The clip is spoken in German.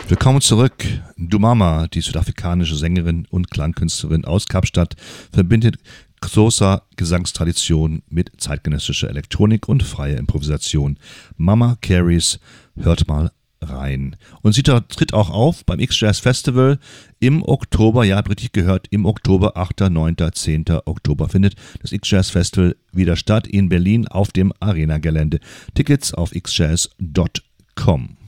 Willkommen zurück. Dumama, die südafrikanische Sängerin und Klangkünstlerin aus Kapstadt, verbindet Xhosa Gesangstradition mit zeitgenössischer Elektronik und freier Improvisation. Mama Carries, hört mal rein. Und sie tritt auch auf beim X-Jazz Festival im Oktober, ja, habt richtig gehört, im Oktober, 8., 9., 10. Oktober findet das X-Jazz Festival wieder statt in Berlin auf dem Arena-Gelände. Tickets auf xjazz.com.